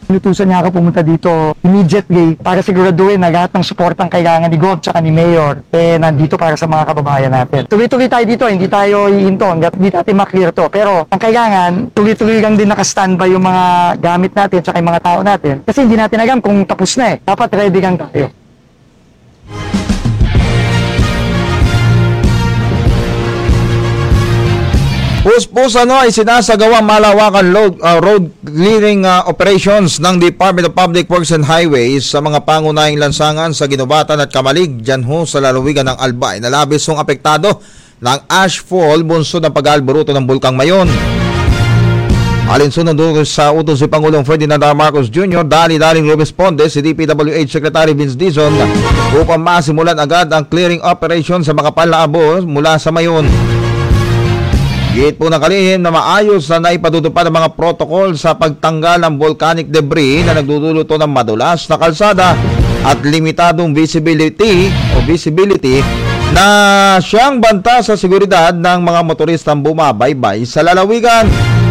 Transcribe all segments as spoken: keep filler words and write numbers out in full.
Inutusan niya ako pumunta dito immediately para siguraduhin na lahat ng suportang kailangan ni Gov tsaka ni Mayor eh nandito para sa mga kababayan natin. Tuloy-tuloy tayo dito, hindi tayo hihinto hanggat hindi natin maklear to. Pero ang kailangan, tuloy-tuloy lang din naka-standby yung mga gamit natin tsaka yung mga tao natin. Kasi hindi natin alam kung tapos na eh. Dapat ready lang tayo. Puspusan no, ay sinasagawang malawakan road, uh, road clearing uh, operations ng Department of Public Works and Highways sa mga pangunahing lansangan sa Ginubatan at Kamalig dyan ho sa lalawigan ng Albay na labis hong apektado ng ashfall bunsod ng pag-alboruto ng Bulkang Mayon. Alinsunod doon sa utos si Pangulong Ferdinand R. Marcos Junior, dali-daling responde si D P W H Secretary Vince Dizon upang masimulan agad ang clearing operation sa makapal na abo mula sa Mayon. Git po ng kalihim na maayos na naipadudupad ang mga protocol sa pagtanggal ng volcanic debris na nagdudulot ng madulas na kalsada at limitadong visibility o visibility na siyang banta sa seguridad ng mga motoristang bumabaybay sa lalawigan.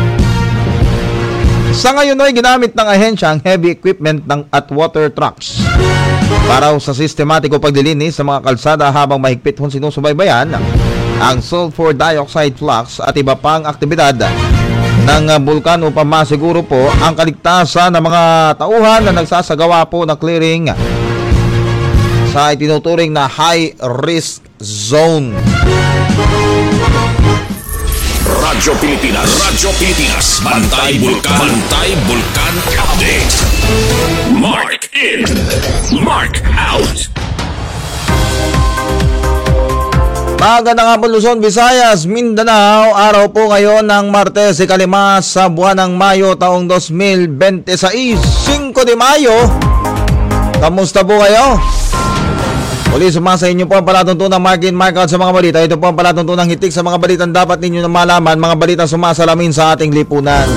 Sa ngayon ay ginamit ng ahensya ang heavy equipment ng at water trucks para sa sistematiko paglilinis sa mga kalsada habang mahigpit hong sinusubaybayan ang sulfur dioxide flux at iba pang aktibidad ng bulkan upang masiguro po ang kaligtasan ng mga tauhan na nagsasagawa po ng clearing sa itinuturing na high risk zone. Radyo Pilipinas, Radyo Pilipinas, Bantay Bulkan, Bantay Bulkan Update. Mark in, Mark out. Magandang hapon Luzon, Visayas, Mindanao. Araw po ngayon ng Martes, ikalima sa buwan ng Mayo taong two thousand twenty-six, Cinco de Mayo. Kamusta po kayo? Uli sumasa inyo po ang palatuntunang Mark in, Mark out sa mga balita. Ito po ang palatuntunang hitik sa mga balitang dapat ninyo na malaman, mga balitang sumasalamin sa ating lipunan.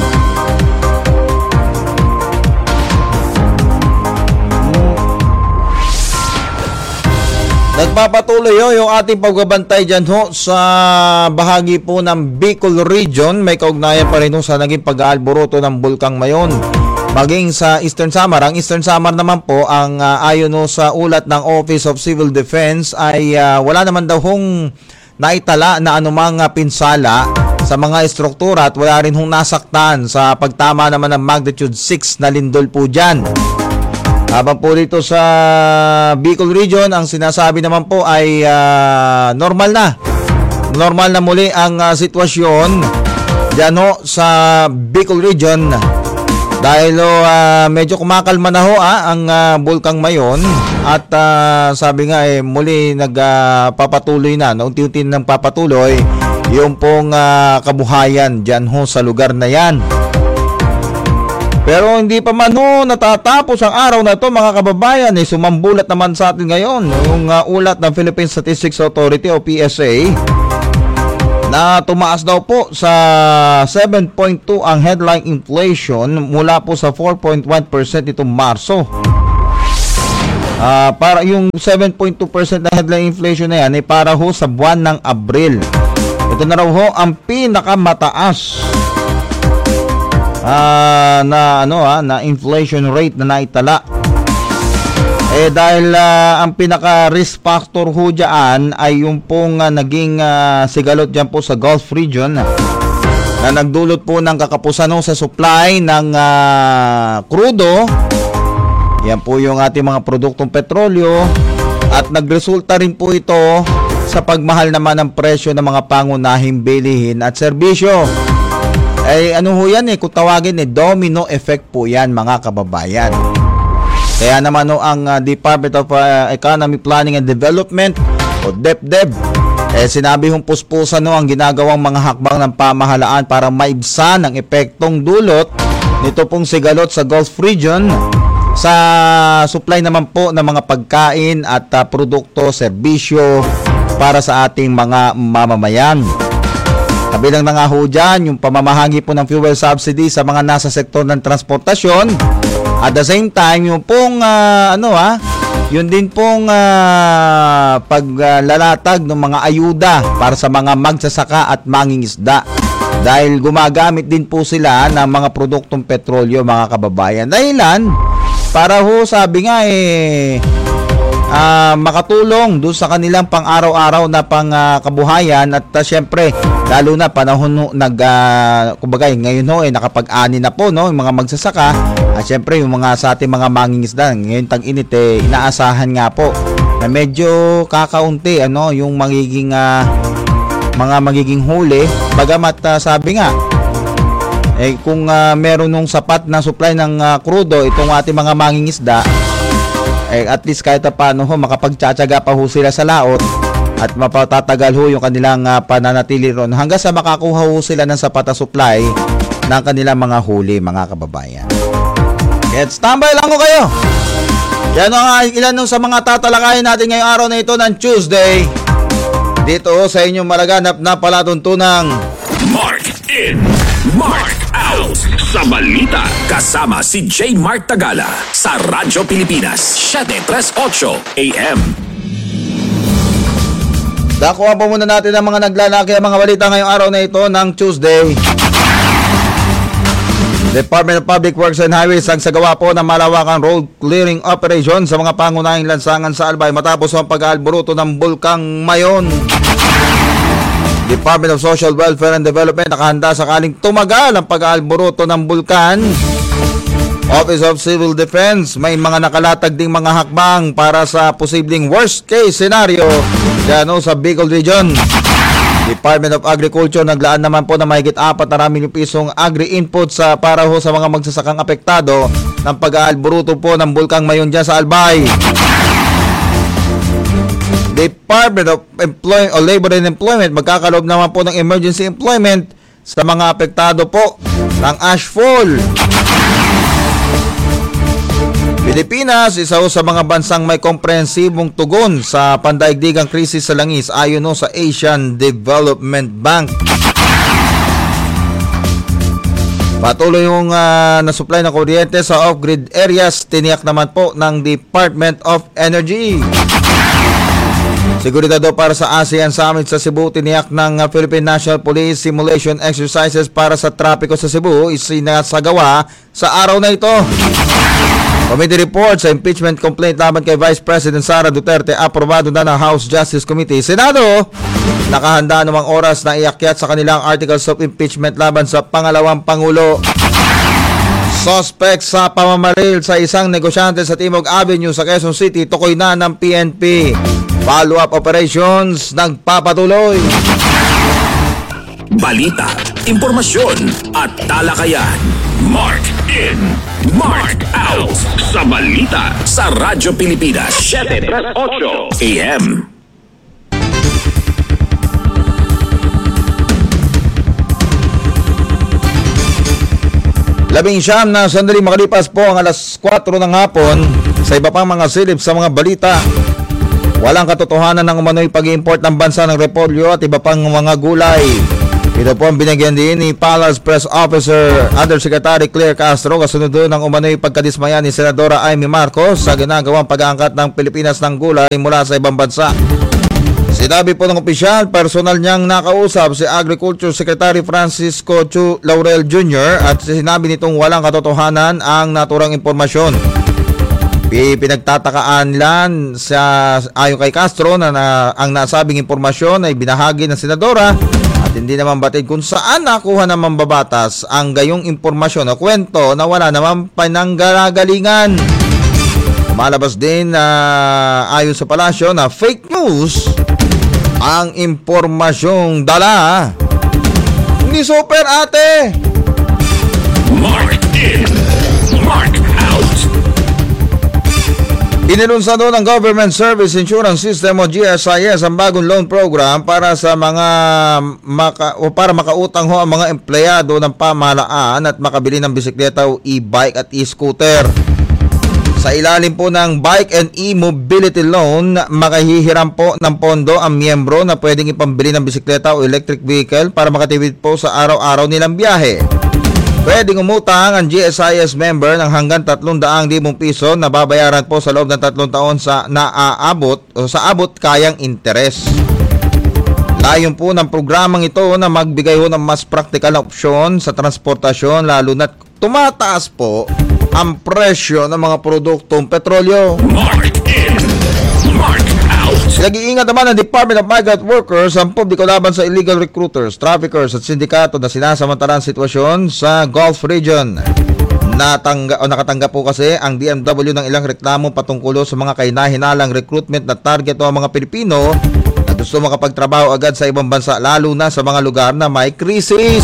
Nagpapatuloy ho yung ating pagbabantay dyan ho sa bahagi po ng Bicol Region. May kaugnayan pa rin ho sa naging pag-aalboroto ng Bulkang Mayon. Maging sa Eastern Samar. Ang Eastern Samar naman po, ang uh, ayon ho sa ulat ng Office of Civil Defense ay uh, wala naman daw hong naitala na anumang uh, pinsala sa mga estruktura at wala rin hong nasaktan sa pagtama naman ng magnitude six na lindol po dyan. Habang po dito sa Bicol Region, ang sinasabi naman po ay uh, normal na. Normal na muli ang uh, sitwasyon dyan ho sa Bicol Region. Dahil uh, medyo kumakalma na ho ah, ang uh, Bulkang Mayon. At uh, sabi nga eh, muli nagpapatuloy uh, na, naunti-unti nang papatuloy yung pong uh, kabuhayan dyan ho sa lugar na yan. Pero hindi pa man ho natatapos ang araw na ito mga kababayan. Eh, sumambulat naman sa atin ngayon yung uh, ulat ng Philippine Statistics Authority o P S A na tumaas daw po sa seven point two ang headline inflation mula po sa four point one percent itong Marso. Uh, para yung seven point two percent na headline inflation na yan ay para ho sa buwan ng Abril. Ito na raw ho ang pinakamataas Uh, na ano ah, na inflation rate na naitala. Eh dahil uh, ang pinaka risk factor ho diyan ay yung pong uh, naging uh, sigalot diyan po sa Gulf region na nagdulot po ng kakapusan ho sa supply ng uh, krudo. Yan po yung ating mga produktong petrolyo at nagresulta rin po ito sa pagmahal naman ng presyo ng mga pangunahing bilihin at serbisyo. Eh ano ho yan eh, kung tawagin eh, domino effect po yan mga kababayan. Kaya naman ho ang uh, Department of uh, Economy Planning and Development o DepDev eh sinabi hong puspusan ho ang ginagawang mga hakbang ng pamahalaan para maibsan ang epektong dulot nito pong sigalot sa Gulf region sa supply naman po ng mga pagkain at uh, produkto, serbisyo para sa ating mga mamamayan. Kabilang na nga ho dyan yung pamamahagi po ng fuel subsidy sa mga nasa sektor ng transportasyon. At the same time, yung pong uh, ano ah, yun din pong uh, paglalatag ng mga ayuda para sa mga magsasaka at mangingisda. Dahil gumagamit din po sila ng mga produktong petrolyo, mga kababayan. Dahilan, para ho sabi nga eh, uh, makatulong doon sa kanilang pang-araw-araw na pang uh, kabuhayan. At uh, syempre, lalo na panahon no, nag, uh, kumbaga ngayon ho eh, nakapag-ani na po no, yung mga magsasaka. At syempre, yung mga sa ating mga mangingisda, ngayon tag-init eh, inaasahan nga po na medyo kakaunti ano yung magiging uh, mga magiging huli. Bagamat uh, sabi nga eh kung uh, meron nung sapat na supply ng uh, krudo itong ating mga mangingisda, eh at least kahit paano ho makapagtsatsaga pa ho sila sa laot at mapatatagal ho yung kanilang uh, pananatili ron hanggang sa makakuha ho sila ng sapat na supply ng kanilang mga huli, mga kababayan. Kaya standby lang ho kayo. Yan ang ilan sa mga tatalakayin natin ngayong araw na ito ng Tuesday. Dito sa inyong malaganap na palatuntunang Mark in, Mark out sa balita. Kasama si J. Mark Tagala sa Radyo Pilipinas seven thirty-eight A M. Dakuha po muna natin ang mga naglalaki ang mga balita ngayong araw na ito ng Tuesday. Department of Public Works and Highways ang sagawa po ng malawakang road clearing operation sa mga pangunahing lansangan sa Albay matapos ang pag-aalboruto ng Bulkang Mayon. Department of Social Welfare and Development nakahanda sakaling tumagal ang pag-aalboruto ng bulkan. Office of Civil Defense may mga nakalatag ding mga hakbang para sa posibleng worst case scenario dyan sa Bicol Region. Department of Agriculture naglaan naman po na mahigit apat na milyong pisong agri-input sa para ho sa mga magsasakang apektado ng pag-aalboruto po ng Bulkang Mayon dyan sa Albay. Department of Employ- o Labor and Employment magkakaloob naman po ng emergency employment sa mga apektado po ng ashfall. Pilipinas, isa ho sa mga bansang may komprehensibong tugon sa pandaigdigang krisis sa langis ayon ho sa Asian Development Bank. Patuloy yung uh, nasupply ng kuryente sa off-grid areas, tiniyak naman po ng Department of Energy. Seguridad para sa ASEAN Summit sa Cebu, tiniyak ng uh, Philippine National Police simulation exercises para sa trapiko sa Cebu isinasagawa sa araw na ito. Committee report sa impeachment complaint laban kay Vice President Sara Duterte aprobado na ng House Justice Committee. Senado, nakahanda namang oras na iakyat sa kanilang articles of impeachment laban sa pangalawang Pangulo. Suspect sa pamamaril sa isang negosyante sa Timog Avenue sa Quezon City, tukoy na ng P N P. Follow-up operations nagpapatuloy. Balita, impormasyon at talakayan. Mark in, Mark out sa balita sa Radyo Pilipinas seven thirty-eight A M. Labing siyam na sandali makalipas po ang alas kwatro ng hapon. Sa iba pang mga silip sa mga balita, walang katotohanan ng umano'y pag-import ng bansa ng repolyo at iba pang mga gulay. Ito po ang binigyan din ni Palace Press Officer Undersecretary Claire Castro kasunod ng umano'y pagkadismaya ni Senadora Amy Marcos sa ginagawang pag-aangkat ng Pilipinas ng gulay mula sa ibang bansa. Sinabi po ng opisyal, personal niyang nakausap si Agriculture Secretary Francisco Chu Laurel Junior at sinabi nitong walang katotohanan ang naturang impormasyon. Pinagtatakaan lan sa ayon kay Castro na, na ang nasabing impormasyon ay binahagi ng senadora at hindi naman batid kung saan nakuha ng mambabatas ang gayong impormasyon o kwento na wala naman pananggagalingan. Lumalabas din na uh, ayon sa palasyo na fake news ang impormasyong dala ni Super Ate. Mark in, Mark out. Inilunsado ng Government Service Insurance System o G S I S ang bagong loan program para sa mga maka, o para makautang ho ang mga empleyado ng pamahalaan at makabili ng bisikleta o e-bike at e-scooter. Sa ilalim po ng Bike and E-Mobility Loan, makahihiram po ng pondo ang miyembro na pwedeng ipambili ng bisikleta o electric vehicle para makatipid po sa araw-araw nilang biyahe. Pwedeng umutang ang G S I S member ng hanggang tatlong daang libong piso na babayaran po sa loob ng tatlong taon sa naaabot o sa abot kayang interes. Layon po ng programang ito na magbigay ho ng mas praktikal na opsyon sa transportasyon, lalo na't tumataas po ang presyo ng mga produktong petrolyo. Mark in, Mark out. Nag-iingat naman ng Department of Migrant Workers ang publiko laban sa illegal recruiters, traffickers at sindikato na sinasamantalang sitwasyon sa Gulf region. Natangga, o nakatanggap po kasi ang D M W ng ilang reklamo patungkulo sa mga kahinahinalang recruitment na target o ang mga Pilipino na gusto makapagtrabaho agad sa ibang bansa, lalo na sa mga lugar na may krisis.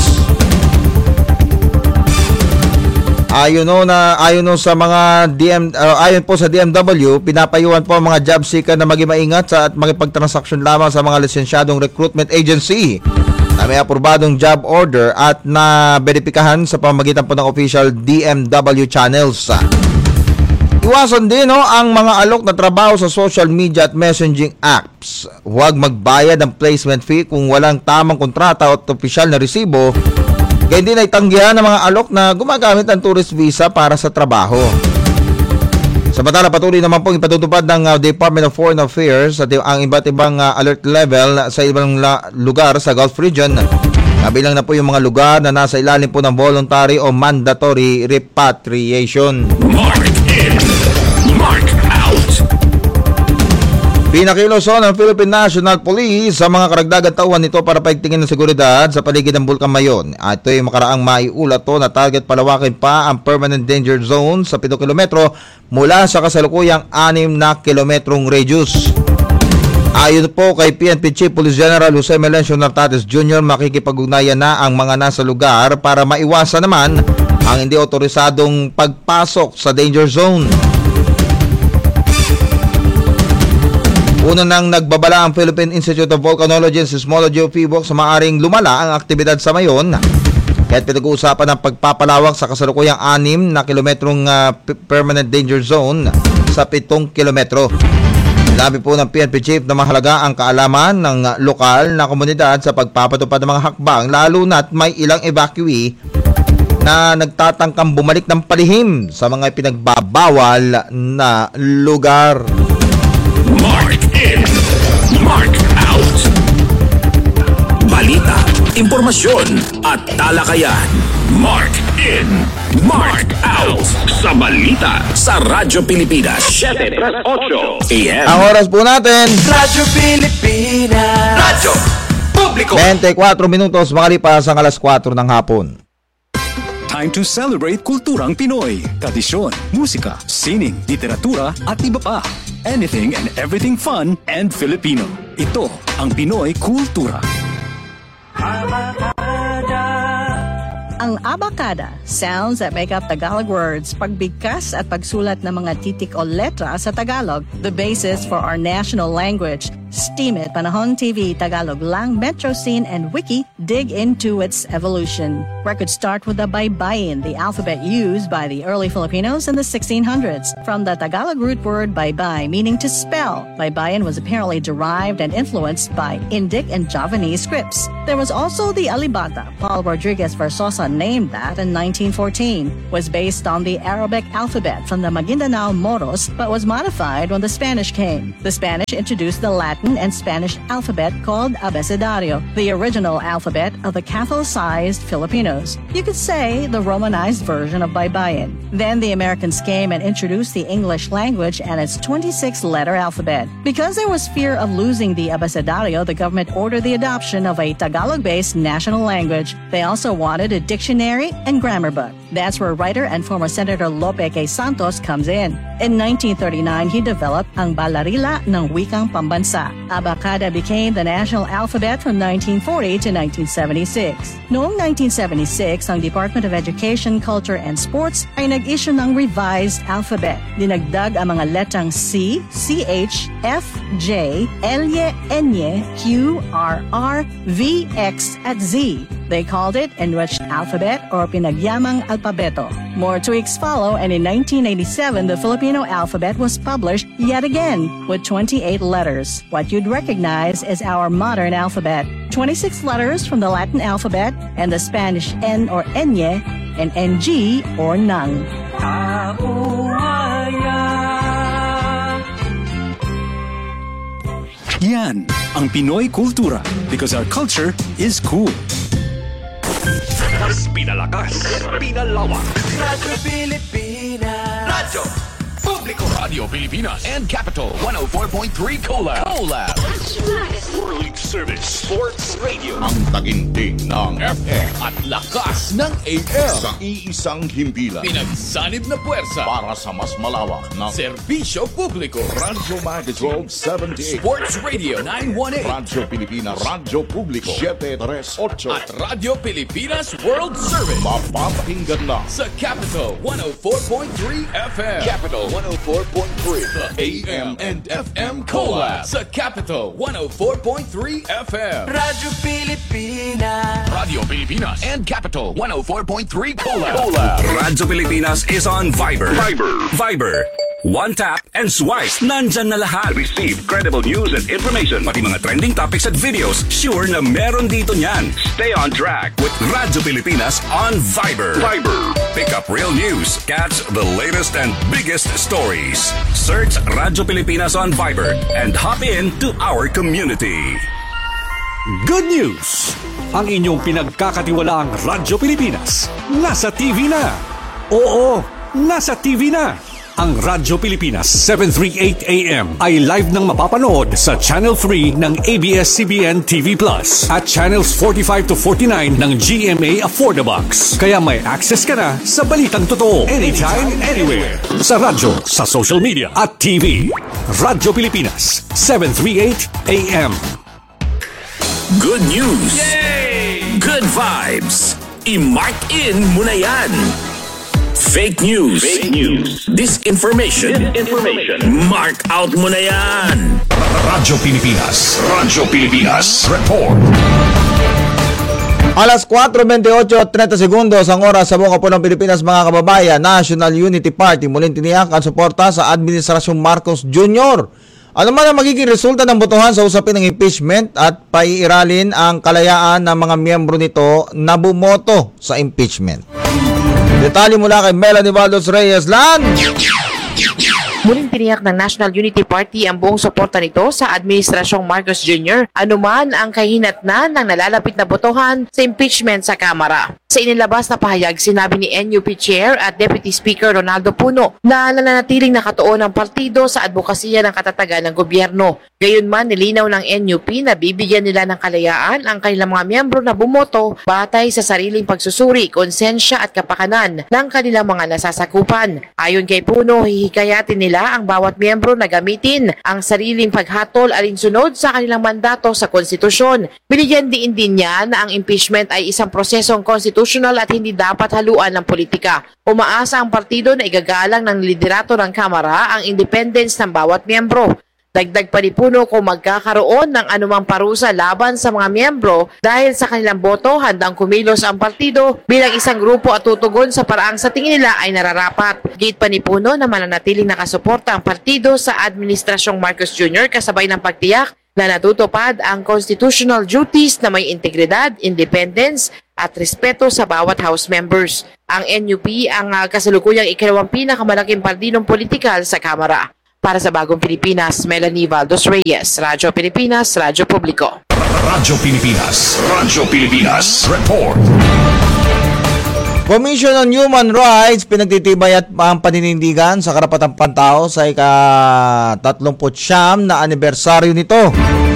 Ayon no na ayon no sa mga D M uh, ayon po sa D M W, pinapayuhan po ang mga job seeker na maging maingat sa at makipagtransaksyon lamang sa mga lisensyadong recruitment agency na may aprobadong job order at na beripikahan sa pamamagitan po ng official D M W channels. Iwasan din no ang mga alok na trabaho sa social media at messaging apps. Huwag magbayad ng placement fee kung walang tamang kontrata at opisyal na resibo. Kaya hindi na itanggihan ng mga alok na gumagamit ng tourist visa para sa trabaho. Samantala, patuloy naman pong ipatutupad ng uh, Department of Foreign Affairs at ang iba't ibang uh, alert level sa ibang la- lugar sa Gulf region. Kabilang na po yung mga lugar na nasa ilalim po ng voluntary o mandatory repatriation. Mark in, Mark out. Pinakiluso ng Philippine National Police sa mga karagdagan tauhan nito para paigtingin ng seguridad sa paligid ng Bulkan Mayon. At ito ay makaraang maiulat to na target palawakin pa ang permanent danger zone sa pitong kilometro mula sa kasalukuyang anim na kilometrong radius. Ayon po kay P N P Chief Police General Jose Melencio Nartates Junior, makikipag-ugnayan na ang mga nasa lugar para maiwasan naman ang hindi otorisadong pagpasok sa danger zone. Una nang nagbabala ang Philippine Institute of Volcanology and Seismology o PHIVOLCS sa maaring lumala ang aktibidad sa Mayon. Kaya't pinag-uusapan ang pagpapalawak sa kasalukuyang anim na kilometrong uh, permanent danger zone sa pitong kilometro. Labi po ng P N P Chief na mahalaga ang kaalaman ng uh, lokal na komunidad sa pagpapatupad ng mga hakbang, lalo na't may ilang evacuee na nagtatangkang bumalik ng palihim sa mga pinagbabawal na lugar. Mark in, Mark out. Balita, impormasyon at talakayan. Mark in, Mark out. Sa balita sa Radyo Pilipinas seven tres eight A M. Ang oras po natin, Radyo Pilipinas. Radyo Publiko. twenty-four minutos makalipas ang alas kwatro ng hapon. Time to celebrate kulturang Pinoy, tradisyon, musika, sining, literatura at iba pa. Anything and everything fun and Filipino. Ito ang Pinoy Kultura. Ang abakada, sounds that make up Tagalog words, pagbigkas at pagsulat ng mga titik o letra sa Tagalog, the basis for our national language. Steam It, Panahon T V, Tagalog Lang, Metro Scene, and Wiki dig into its evolution. Records start with the baybayin, the alphabet used by the early Filipinos in the sixteen hundreds. From the Tagalog root word baybay, meaning to spell, baybayin was apparently derived and influenced by Indic and Javanese scripts. There was also the alibata. Paul Rodriguez Versosa named that in nineteen fourteen. Was based on the Arabic alphabet from the Maguindanao Moros, but was modified when the Spanish came. The Spanish introduced the Latin and Spanish alphabet called abecedario, the original alphabet of the Catholicized Filipinos. You could say the Romanized version of baybayin. Then the Americans came and introduced the English language and its twenty-six letter alphabet. Because there was fear of losing the abecedario, the government ordered the adoption of a Tagalog-based national language. They also wanted a dictionary and grammar book. That's where writer and former Senator Lope K. Santos comes in. In nineteen thirty-nine, he developed ang Balarila ng Wikang Pambansa. Abacada became the national alphabet from nineteen forty to nineteen seventy-six. Noong nineteen seventy-six, ang Department of Education, Culture, and Sports ay nag-issue ng revised alphabet. Dinagdag ang mga letrang C, C H, F, J, L, N, Q, R, R, V, X, at Z. They called it Enriched Alphabet or Pinagyamang Alpabeto. More tweaks follow, and in nineteen eighty-seven, the Filipino alphabet was published yet again with twenty-eight letters. What you'd recognize is our modern alphabet. twenty-six letters from the Latin alphabet and the Spanish N or Enye and N G or Nang. Yan ang Pinoy Kultura because our culture is cool. Mas pinalakas, pinalawak. Radyo Pilipinas. Radyo Publiko. Radio Pilipinas and Capital one oh four point three Collab. Collab. World Service Sports Radio. Ang taginting ng F M at lakas ng A M. sa iisang himpilan Pinagsanib na puwersa. para sa mas malawak na Serbisyo Publiko. Radyo Magazine seventy-eight, Sports Radio nine one eight. Radyo Pilipinas, Radyo Publiko seven thirty-eight, At Radio Pilipinas World Service. mapapakinggan na Sa Capital one oh four point three F M. Capital one oh four point three. The A M and F M Collab. Sa Capital one oh four point three F M. Radyo Pilipinas. Radio Pilipinas and Capital one oh four point three Collab. Collab. Radyo Pilipinas is on Viber. Viber. Viber. One tap and swipe. Nandyan na lahat. Receive credible news and information. Pati mga trending topics at videos. Sure na meron dito niyan. Stay on track with Radyo Pilipinas on Viber. Viber. Pick up real news. Catch the latest and biggest stories. Search Radyo Pilipinas on Viber and hop in to our community. Good news! Ang inyong pinagkakatiwalaang Radyo Pilipinas nasa T V na. Oo, nasa T V na. Ang Radyo Pilipinas seven thirty-eight A M ay live nang mapapanood sa Channel three ng A B S C B N T V Plus at Channels forty-five to forty-nine ng G M A Affordabox. Kaya may access ka na sa balitang totoo anytime, anywhere. Sa radyo, sa social media at T V. Radyo Pilipinas seven thirty-eight A M. Good news! Yay! Good vibes! I-mark in mo na yan! Fake news! Fake news! Disinformation! Disinformation! Mark out mo na yan! Radyo Pilipinas. Radyo Pilipinas. Report. Alas four twenty-eight at thirty segundos ang oras sa buong kapunong Pilipinas, mga kababayan. National Unity Party muling tiniyak ang suporta sa Administrasyong Marcos Junior Ano man ang magiging resulta ng botohan sa usapin ng impeachment at paiiralin ang kalayaan ng mga miyembro nito na bumoto sa impeachment. Detalye mula kay Melanie Valdos Reyes Lan. Muling tiniyak ng National Unity Party ang buong suporta nito sa Administrasyong Marcos Junior anuman ang kahinatnan ng nalalapit na botohan sa impeachment sa Kamara. Sa inilabas na pahayag, sinabi ni N U P Chair at Deputy Speaker Ronaldo Puno na nananatiling nakatuon ang partido sa advokasya ng katatagan ng gobyerno. Gayunman, nilinaw ng N U P na bibigyan nila ng kalayaan ang kanilang mga miyembro na bumoto batay sa sariling pagsusuri, konsensya at kapakanan ng kanilang mga nasasakupan. Ayon kay Puno, hihikayatin nila ang bawat miyembro na gamitin ang sariling paghatol alinsunod sa kanilang mandato sa konstitusyon. Binigyan din din niya na ang impeachment ay isang prosesong konstitusyonal at hindi dapat haluan ng politika. Umaasa ang partido na igagalang ng liderato ng Kamara ang independence ng bawat miyembro. Dagdag pa ni Puno, kung magkakaroon ng anumang parusa laban sa mga miyembro dahil sa kanilang boto, handang kumilos ang partido bilang isang grupo at tutugon sa paraang sa tingin nila ay nararapat. Gate pa ni Puno na mananatiling nakasuporta ang partido sa Administrasyong Marcos Junior kasabay ng pagtiyak na natutupad ang constitutional duties na may integridad, independence at respeto sa bawat House members. Ang N U P ang uh, kasalukuyang ikalawang pinakamalaking partidong politikal sa Kamara. Para sa Bagong Pilipinas, Melanie Valdos Reyes, Radyo Pilipinas, Radyo Publiko. Radyo Pilipinas. Radyo Pilipinas. Report. Commission on Human Rights pinagtitibay at ang paninindigan sa karapatang pantao sa ika-tatlumput siyam na anibersaryo nito.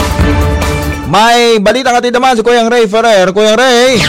May balita ka naman si Kuyang Ray Ferrer. Kuyang Ray!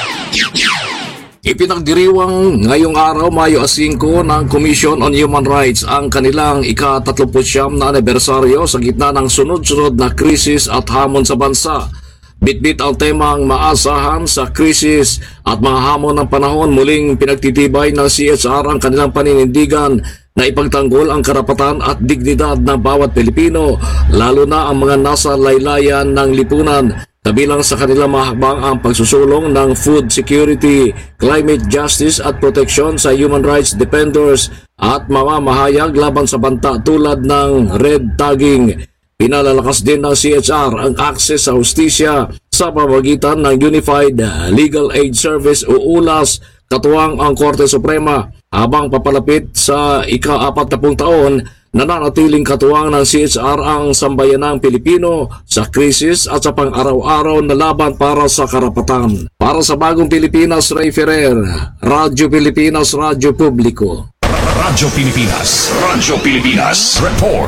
Ipinagdiriwang ngayong araw, Mayo five ng Commission on Human Rights ang kanilang ika-tatlumput siyam na anibersaryo sa gitna ng sunod-sunod na krisis at hamon sa bansa. Bitbit ang temang maasahan sa krisis at mga hamon ng panahon. Muling pinagtitibay ng C H R ang kanilang paninindigan na ipagtanggol ang karapatan at dignidad ng bawat Pilipino, lalo na ang mga nasa laylayan ng lipunan. Kabilang sa kanilang mahakbang ang pagsusulong ng food security, climate justice at protection sa human rights defenders at mamamahayag laban sa banta tulad ng red tagging. Pinalalakas din ng C H R ang access sa hustisya sa pamamagitan ng Unified Legal Aid Service o U L A S katuwang ang Korte Suprema. Habang papalapit sa ika-apat na pung taon, nananatiling katuwang ng C H R ang sambayanang Pilipino sa krisis at sa pang-araw-araw na laban para sa karapatan. Para sa Bagong Pilipinas, Ray Ferrer, Radyo Pilipinas, Radyo Publiko. Radyo Pilipinas, Radyo Pilipinas, report.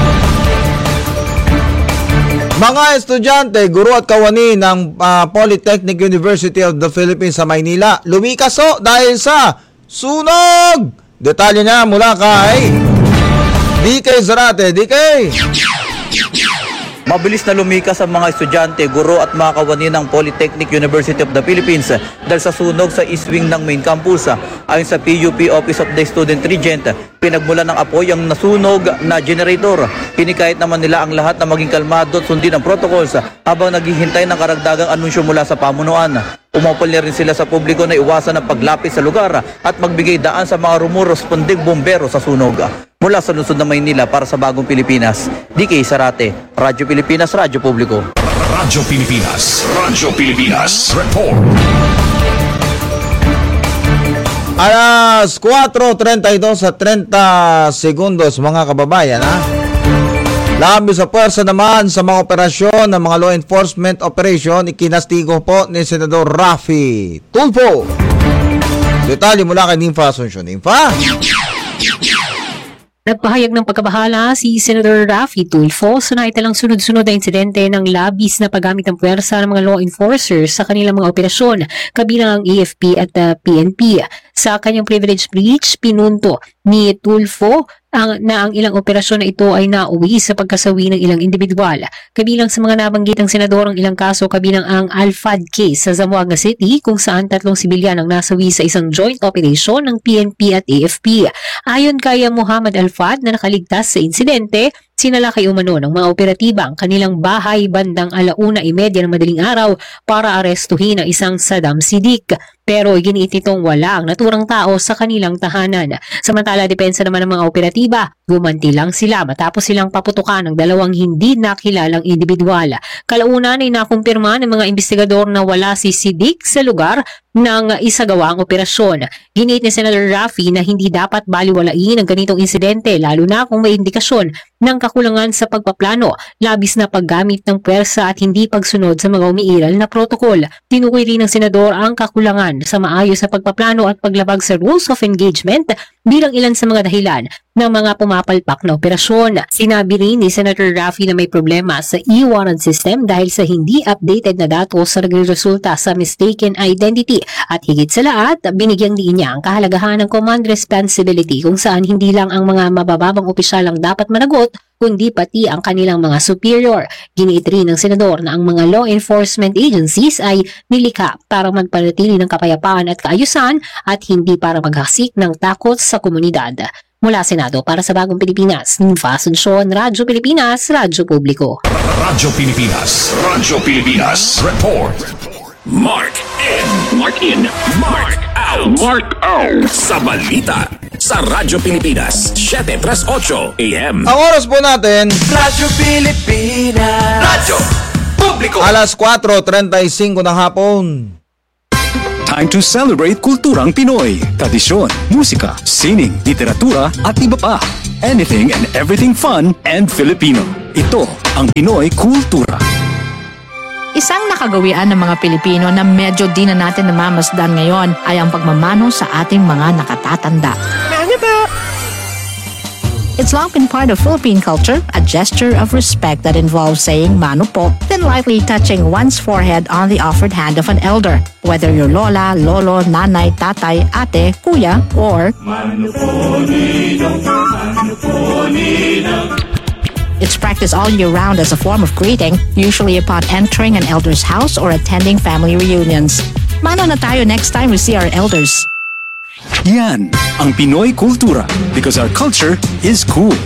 Mga estudyante, guro at kawani ng uh, Polytechnic University of the Philippines sa Maynila lumikaso dahil sa sunog! Detalye niya mula kay D K Zarate. D K! Mabilis na lumikas ang mga estudyante, guro at mga kawani ng Polytechnic University of the Philippines dahil sa sunog sa east wing ng main campus. Ayon sa P U P Office of the Student Regent, pinagmulan ng apoy ang nasunog na generator. Pinikahit naman nila ang lahat na maging kalmado at sundin ang protocols habang naghihintay ng karagdagang anunsyo mula sa pamunuan. Umapal niya rin sila sa publiko na iwasan ang paglapit sa lugar at magbigay daan sa mga rumoresponding bombero sa sunog. Mula sa lungsod ng Maynila para sa Bagong Pilipinas, D K Zarate, Radyo Pilipinas, Radyo Publiko. Radyo Pilipinas, Radyo Pilipinas, report. Alas kwatro trenta'y-dos at trenta segundos mga kababayan, ha? Labis sa puwersa naman sa mga operasyon ng mga law enforcement operation, ikinastigo po ni Senador Raffy Tulfo. Detalye mula kay Nympha Asuncion. Nympha? Nagpahayag ng pagkabahala si Senator Raffy Tulfo sa naitalang sunod-sunod na insidente ng labis na paggamit ng puwersa ng mga law enforcers sa kanilang mga operasyon, kabilang ang A F P at uh, P N P. Sa kanyang privilege breach, pinunto ni Tulfo ang, na ang ilang operasyon na ito ay nauwi sa pagkasawi ng ilang individual. Kabilang sa mga nabanggit ng senador ang ilang kaso kabilang ang Alfad case sa Zamboanga City kung saan tatlong sibilyan ang nasawi sa isang joint operation ng P N P at A F P. Ayon kay Muhammad Alfad na nakaligtas sa insidente, sinalakay umano ng mga operatiba ang kanilang bahay bandang alauna imedya ng madaling araw para arestuhin ang isang Saddam Siddiq. Pero iginiit nitong wala ang naturang tao sa kanilang tahanan. Samantala, depensa naman ng mga operatiba, gumanti lang sila matapos silang paputukan ng dalawang hindi nakilalang individual. Kalaunan ay nakumpirma ng mga investigador na wala si Siddiq sa lugar ng isagawang operasyon. Giniit ni Senator Raffy na hindi dapat baliwalain ang ganitong insidente lalo na kung may indikasyon ng kakulangan sa pagpaplano, labis na paggamit ng puwersa at hindi pagsunod sa mga umiiral na protokol. Tinukoy rin ng senador ang kakulangan sa maayos na pagpaplano at paglabag sa rules of engagement bilang ilan sa mga dahilan ng mga pumapalpak na operasyon. Sinabi rin ni Senator Raffy na may problema sa e-warrant system dahil sa hindi updated na datos sa nagresulta sa mistaken identity at higit sa lahat, binigyang diin niya ang kahalagahan ng command responsibility kung saan hindi lang ang mga mabababang opisyal ang dapat managot kundi pati ang kanilang mga superior. Giniit rin ng senador na ang mga law enforcement agencies ay nilikha para magpanatili ng kapayapaan at kaayusan at hindi para maghasik ng takot sa komunidad. Mula Senado para sa Bagong Pilipinas, Nympha Asuncion, Radyo Pilipinas, Radyo Publiko. Radyo Pilipinas, Radyo Pilipinas, report. Mark in, Mark in, Mark out, Mark out sa balita sa Radyo Pilipinas, seven thirty-eight A M. Ang oras po natin, Radyo Pilipinas, Radyo Publiko. alas kwatro trenta-y-cinco ng hapon. Time to celebrate kulturang Pinoy. Tradisyon, musika, sining, literatura at iba pa. Anything and everything fun and Filipino. Ito ang Pinoy Kultura. Isang nakagawian ng mga Pilipino na medyo di na natin namamasdan ngayon ay ang pagmamano sa ating mga nakatatanda. It's long been part of Philippine culture, a gesture of respect that involves saying mano po, then lightly touching one's forehead on the offered hand of an elder, whether you're lola, lolo, nanay, tatay, ate, kuya, or mano po ninong, mano po ninong. It's practiced all year round as a form of greeting, usually upon entering an elder's house or attending family reunions. Mano na tayo next time we see our elders. Yan ang Pinoy Kultura because our culture is cool.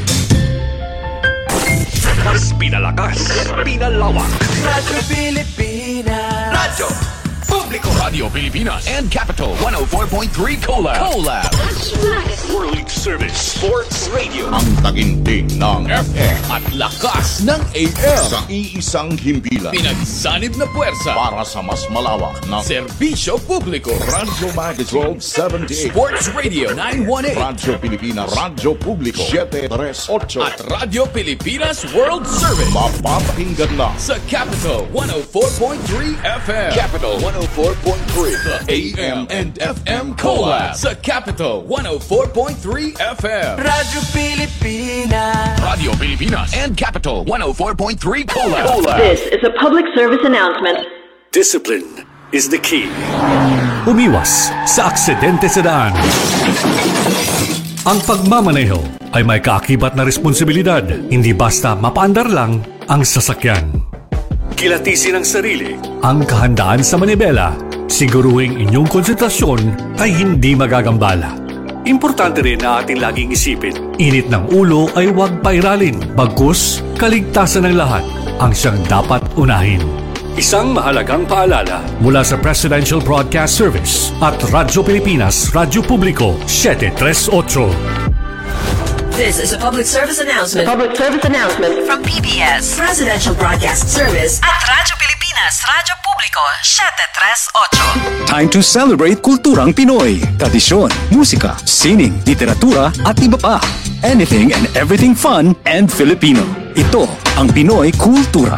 Mas pinalakas, pinalawak. Radyo Pilipinas, Radyo Publiko, Radio Pilipinas and Capital one oh four point three Collab. Collab. World Service. Sports Radio. Ang taginting ng F M At lakas ng A M. sa iisang himpilan. Pinagsanib na puwersa. Para sa mas malawak na Serbisyo publiko. Radyo Magazine seventy-eight. Sports Radio nine one eight. Radyo Pilipinas, Radyo Publiko seven three eight. At Radyo Pilipinas World Service. Mapapakinggan na Sa Capital one oh four point three F M. Capital one oh four point three. The A M and F M Collab. Sa Capital one oh four point three F M. Radyo Pilipinas. Radio Pilipinas and Capital one oh four point three Collab. This is a public service announcement. Discipline is the key. Umiwas sa aksidente sa daan. Ang pagmamaneho ay may kaakibat na responsibilidad. Hindi basta mapaandar lang ang sasakyan. Kilatisin ang sarili, ang kahandaan sa manibela. Siguruhing inyong konsentrasyon ay hindi magagambala. Importante rin na ating laging isipin, init ng ulo ay huwag pairalin. Bagkus, kaligtasan ng lahat ang siyang dapat unahin. Isang mahalagang paalala mula sa Presidential Broadcast Service at Radyo Pilipinas, Radyo Publiko seven three eight. This is a public service announcement. Public service announcement From P B S Presidential Broadcast Service at Radyo Pilipinas, Radyo Publiko seven three eight. Time to celebrate kulturang Pinoy. Tradisyon, musika, sining, literatura at iba pa. Anything and everything fun and Filipino. Ito ang Pinoy Kultura.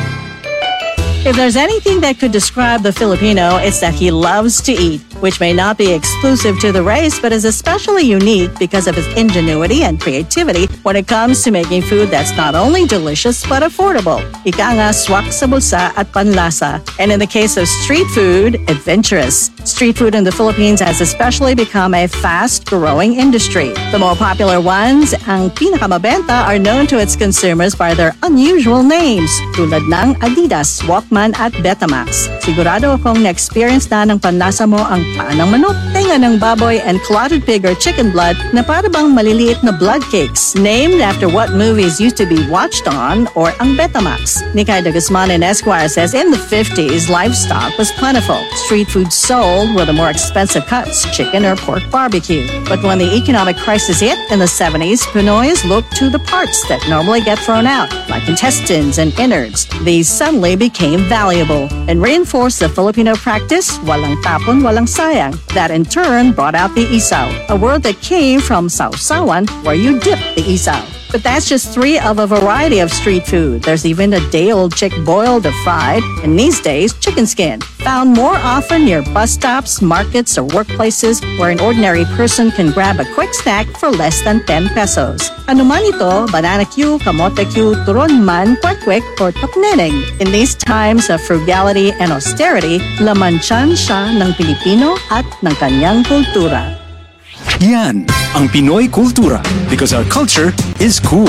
If there's anything that could describe the Filipino, it's that he loves to eat, which may not be exclusive to the race, but is especially unique because of his ingenuity and creativity when it comes to making food that's not only delicious, but affordable. Ika nga, swak sa bulsa at panlasa. And in the case of street food, adventurous. Street food in the Philippines has especially become a fast-growing industry. The more popular ones, ang pinakamabenta, are known to its consumers by their unusual names, tulad ng Adidas, Walkman at Betamax. Sigurado akong na-experience na ng panlasa mo ang paa ng manok, tenga ng baboy, and clotted pig or chicken blood na para bang maliliit na blood cakes, named after what movies used to be watched on, or ang Betamax. Nikay de Guzman and Esquire says in the fifties, livestock was plentiful. Street food sold were the more expensive cuts, chicken or pork barbecue. But when the economic crisis hit in the seventies, Pinoys looked to the parts that normally get thrown out, like intestines and innards. These suddenly became valuable and reinforced the Filipino practice, walang tapon, walang sayang. That in turn brought out the isaw, a word that came from sausawan, where you dip the isaw. But that's just three of a variety of street food. There's even a day-old chick boiled or fried, and these days, chicken skin, found more often near bus stops, markets, or workplaces where an ordinary person can grab a quick snack for less than ten pesos. Ano man ito, banana Q, kamote Q, turon man, kwek-kwek, or tokneneng. In these times of frugality and austerity, laman tiyan siya ng Pilipino at ng kanyang kultura. Yan ang Pinoy Kultura because our culture is cool.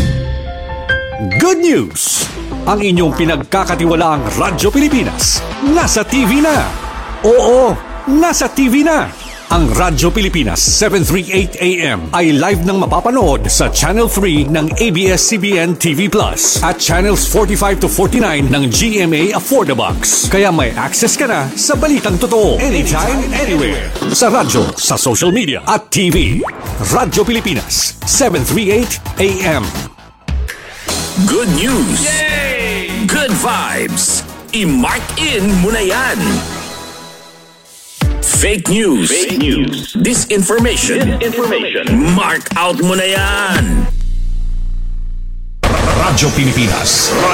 Good news! Ang inyong pinagkakatiwalaang Radyo Pilipinas nasa T V na. Oo, nasa T V na. Ang Radyo Pilipinas seven thirty-eight A M ay live nang mapapanood sa Channel three ng A B S C B N T V Plus at Channels forty-five to forty-nine ng G M A Affordabox. Kaya may access ka na sa balitang totoo anytime, anywhere. Sa radyo, sa social media at T V. Radyo Pilipinas seven thirty-eight A M. Good news. Yay! Good vibes. I-mark in mo na yan. Fake news. Fake news. Disinformation. Disinformation. Mark out mo na yan. Radyo Pilipinas.